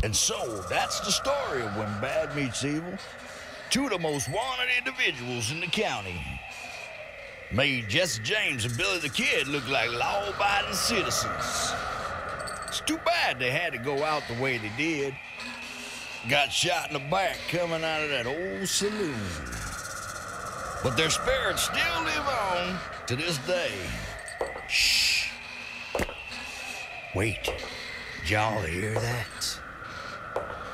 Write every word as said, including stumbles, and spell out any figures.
And so, that's the story of when bad meets evil. Two of the most wanted individuals in the county made Jesse James and Billy the Kid look like law-abiding citizens. It's too bad they had to go out the way they did. Got shot in the back coming out of that old saloon. But their spirits still live on to this day. Shh. Wait. Did y'all hear that?